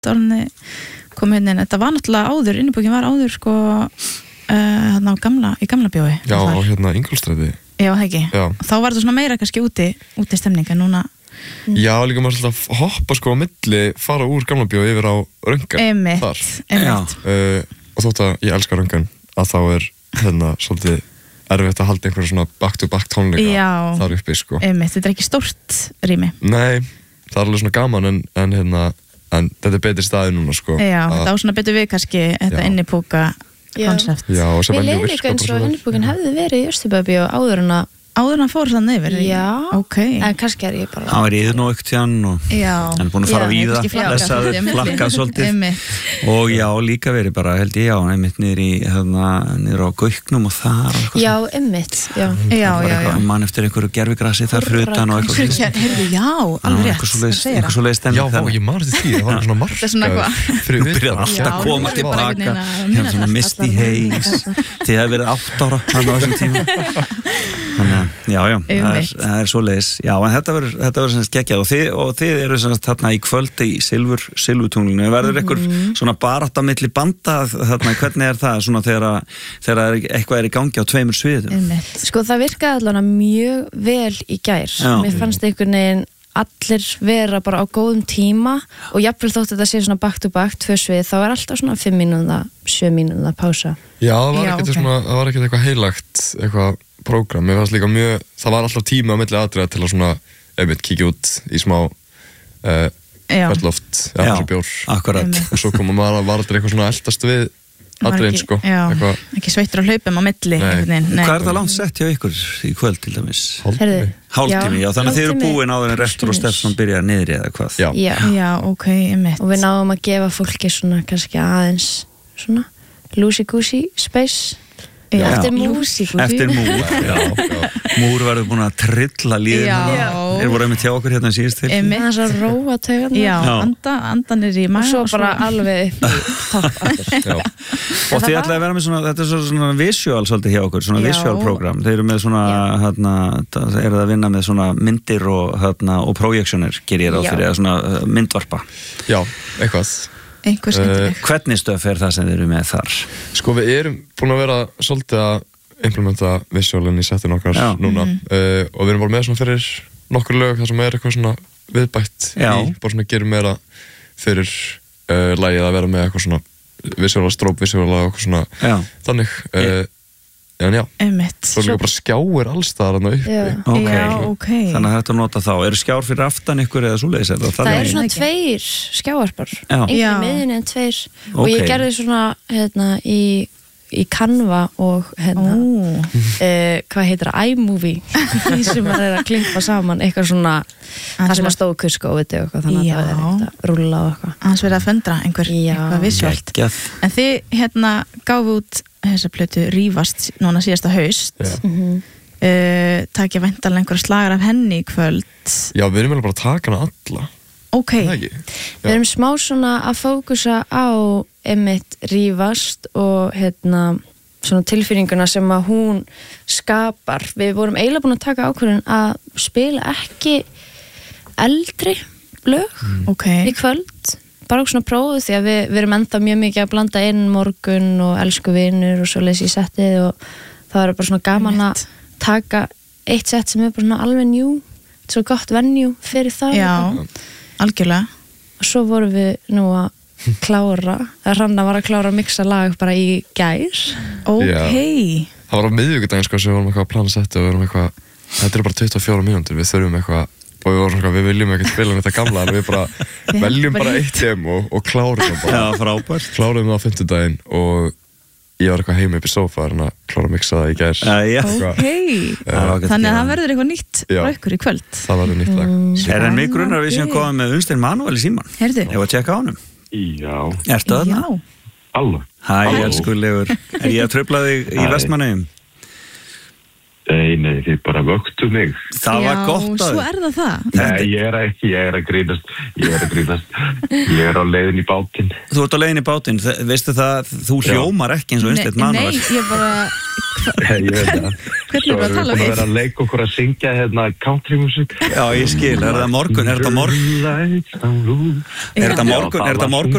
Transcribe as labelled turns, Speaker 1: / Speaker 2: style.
Speaker 1: komið inn, þetta var náttúrulega áður, innibúkin var áður sko þarna í gamla bjói.
Speaker 2: Já, á hérna Ingólfsstræti.
Speaker 1: Já, það ekki. Já. Þá var þetta svona meira kannski úti stemning en núna.
Speaker 2: Já, líka maður svolítið að hoppa sko á milli, fara úr gamla bjói yfir á Röngan.
Speaker 1: Einmitt.
Speaker 2: Og þótt að ég elska Röngan, að þá hérna svolítið erfitt að halda einhverja svona back-to-back tónleika þar uppi sko.
Speaker 1: Einmitt, þetta ekki stórt rými.
Speaker 2: Nei, það alveg svona gaman en þetta betri staði núna sko.
Speaker 1: Já, þetta svona betur við kannski þetta innipúka konsept.
Speaker 2: Já, og sem
Speaker 3: venju virka bara svona. Mér leið eitthvað eins og innipúkin hefði verið í Östurbæbíu áður en
Speaker 1: fór þannig yfir.
Speaker 3: Já,
Speaker 1: okay.
Speaker 3: En kannski ég bara
Speaker 4: hann var íður nú ekkert hérna og hann búin að fara víða blessaður, flakkað svolítið og já, líka verið bara held ég einmitt niður á Gauknum og þar
Speaker 3: já, einmitt já.
Speaker 4: mann eftir einhverju gervigrasi þar frutan og eitthvað
Speaker 1: já, alveg rétt
Speaker 4: einhver svo leið stemning
Speaker 2: já, ég man eftir því, það var svona marka
Speaker 4: fyrir byrjað alltaf að koma tilbaka hérna svona Misty Haze þið hefði verið 8 ára hann á þessum tíma já, það svoleiðis já, en þetta verður semst geggjað og þið eru semst þarna í kvöldi í silfutunglinu, verður einhver svona barátta milli banda þarna, hvernig það svona þegar eitthvað í gangi á 2 sviðum?
Speaker 3: Sko það virkaði allavega mjög vel í gær, mér fannst einhvern veginn allir vera bara á góðum tíma og jafnvel þótt þetta sé svona back to back 2 svið, þá alltaf svona 5 mínúta 7 mínúta pása.
Speaker 2: Já, það var ekkert eitthvað heilagt eitthvað prógram, mér fannst líka það var alltaf tími á milli atriða til að svona kíkja út í smá kvöldloft eða bjór og svo kom maður var aldrei eitthvað svona eldast við atriðin sko
Speaker 1: ekki sveittur á hlaupum á milli.
Speaker 4: Hvað það langt sett hjá ykkur í kvöld til dæmis? Hálftími, já, þannig að þið eru búin áður en Rektor og Stefán byrja niðri eða hvað?
Speaker 1: Já, ok, einmitt.
Speaker 3: Og við náum að gefa fólki svona kannski aðeins svona loosey-goosey space eftir múr múr verður búin að trilla líðina voru einmitt hjá okkur hérna síðust til þess að róa taugarnar
Speaker 1: andanir í maður
Speaker 3: og svo bara alveg upp í topp
Speaker 4: og þið ætlaði að vera með svona þetta er svona visual svolítið hjá okkur svona visual program, þeir eru með svona eru það að vinna með svona myndir og projeksjónir gerir ég ráð fyrir, eða svona myndvarpa
Speaker 2: já, eitthvað
Speaker 4: hvernig stöf það sem þið eru með þar?
Speaker 2: Sko við erum búin að vera svolítið að implementa visualin í settinu okkar núna og við erum bara með svona fyrir nokkur lög þar sem eitthvað svona viðbætt bara svona gerum meira fyrir lagið að vera með eitthvað svona visuala stróp, visuala og svona þannig en já, svo líka bara skjáir allstaðar hann uppi
Speaker 4: þannig að þetta nota þá, eru skjár fyrir aftan ykkur eða svoleiðis?
Speaker 3: Það eru svona 2 skjáarpar einhverju miðjunni en 2 og ég gerði svona í Canva og hvað heitir það, iMovie sem maður er að klippa saman eitthvað svona, það sem að stóðu kuska og viti eitthvað, þannig að það er eitthvað að rúlla og eitthvað
Speaker 1: aðeins verið að föndra eitthvað visuált en þið gáfu út þessa plötu Rífast núna síðasta haust takja væntanlega einhverja slagar af henni í kvöld.
Speaker 2: Já, við erum bara að taka hana alla.
Speaker 1: Ok.
Speaker 3: Við erum smá svona að fókusa á einmitt Rífast og svona tilfinninguna sem að hún skapar. Við vorum eiginlega búin að taka ákvörðun að spila ekki eldri lög í kvöld. Bara svona prófið því að við erum ennþá mjög mikið að blanda inn Morgun og Elsku vinur og svo leysi í settið og það er bara svona gaman að taka eitt sett sem er bara svona alveg njú, svo gott venjú fyrir það.
Speaker 1: Já, algjörlega.
Speaker 3: Og svo vorum við nú að klára, Hranna var að klára að mixa lag bara í gær.
Speaker 1: Ok.
Speaker 2: Það var á miðvikudaginn sko sem við vorum eitthvað að plana setti og við vorum eitthvað, þetta er bara 24 mínútur, við þurfum eitthvað og við vorum svona, við viljum ekki spila með þetta gamla en við bara veljum bara eitt demo og klárum það bara.
Speaker 4: Já, frábært.
Speaker 2: Klárum það á 50-daginn og ég var eitthvað heim upp í sófa að klára að mixa það í gær.
Speaker 1: Ok. Þannig að það verður eitthvað nýtt frá ykkur í kvöld.
Speaker 2: Það verður nýtt lag.
Speaker 4: En mig grunnar við sem komum með Unnstein Manuel í síman.
Speaker 1: Heyrðu.
Speaker 4: Ég var að tjekka á honum.
Speaker 5: Já.
Speaker 4: Ertu þarna?
Speaker 1: Já.
Speaker 5: Alveg.
Speaker 4: Hæ, elskulegur. Er ég að trufla þig í Vestmannaeyjum?
Speaker 5: Nei, þið bara vöktu mig.
Speaker 4: Það var gott
Speaker 1: að... Já, svo það.
Speaker 5: Nei, ég er að grínast. Ég á leiðin í bátinn.
Speaker 4: Þú ert á leiðin í bátinn. Veistu það, þú hljómar ekki eins og Unnsteinn Manuel.
Speaker 1: Nei, ég bara...
Speaker 5: Ég veit það.
Speaker 1: Hvernig erum við að tala
Speaker 5: við? Svo erum við búin að vera að leika okkur að syngja country-musik.
Speaker 4: Já, ég skil. Er þetta morgun?